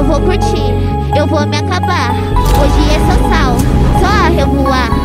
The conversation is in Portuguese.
eu vou curtir, eu vou me acabar. Hoje é só sal, só a revoar.